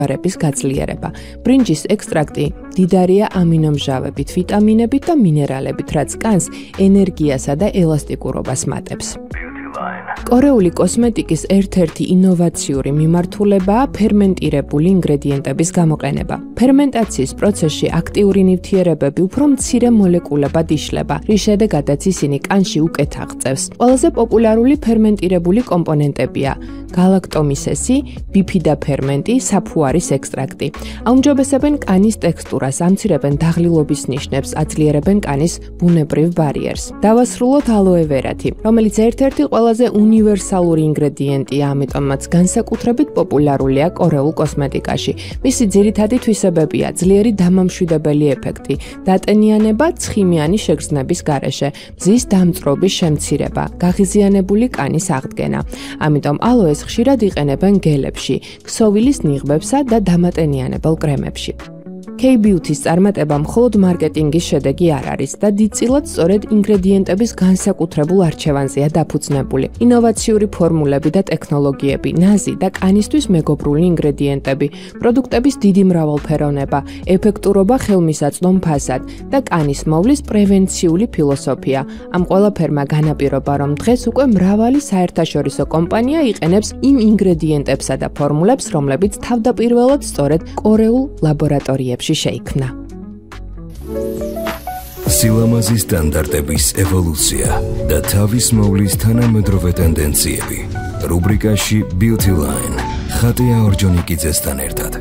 ების გაძლიერება. ბრინჯის ექსტრაქტი მდიდარია ამინომჟავებით, ვიტამინებით და მინერალებით, რაც კანს ენერგიასა და ელასტიკურობას მატებს. კორეული კოსმეტიკის ერთ-ერთი ინოვაციური მიმართულებაა ფერმენტირებული ინგრედიენტების გამოყენება. ფერმენტაციის პროცესში აქტიური ნივთიერებები უფრო მცირე მოლეკულებად იშლება, რის შედეგადაც ისინი კანში უკეთ აღწევს. ყველაზე პოპულარული ფერმენტირებული კომპონენტებია გალაქტომისესი, ბიფიდა ფერმენტი, საფუარის ექსტრაქტი. აუმჯობესებენ კანის ტექსტურას, ამცირებენ დაღლილობის ნიშნებს, აძლიერებენ კანის ბუნებრივ ბარიერს. დავასრულოთ ალოე ვერათი, რომელიც ერთ-ერთი ყველაზე უნივერსალური ინგრედიენტია, ამიტომაც განსაკუთრებით პოპულარულია კორეულ კოსმეტიკაში. მისი ძირითადი თვისებებია ძლიერი დამამშვიდებელი ეფექტი, დატენიანება ცხიმიანი შეგრძნების გარეშე, მზის დამწრობის შემცირება, გაღიზიანებული კანის აღდგენა. ამიტომ ალოეს ხშირად იყენებენ გელებში, ქსოვილის ნიღბებსა და დამატენიანებელ კრემებში. K-Beauty-ის წარმატება მხოლოდ მარკეტინგის შედეგი არ არის და დიდწილად სწორედ ინგრედიენტების განსაკუთრებულ არჩევანზეა დაფუძნებული. ინოვაციური ფორმულები და ტექნოლოგიები, ნაზი და კანისთვის მეგობრული ინგრედიენტები, პროდუქტების დიდი მრავალფეროვნება, ეფექტურობა ხელმისაწვდომ ფასად და კანის მოვლის პრევენციული ფილოსოფია. ამ ყველაფერმა განაპირობა, რომ დღეს უკვე მრავალი საერთაშორისო კომპანია იყენებს იმ ინგრედიენტებსა და ფორმულებს, რომლებიც თავდაპირველად სწორედ კორეულ ლაბორატორიებში შეიქმნა. სილამაზის სტანდარტების ევოლუცია და თავის მოვლის თანამედროვე ტენდენციები. რუბრიკაში Beauty Line ხატია ორჯონიკიძესთან ერთად.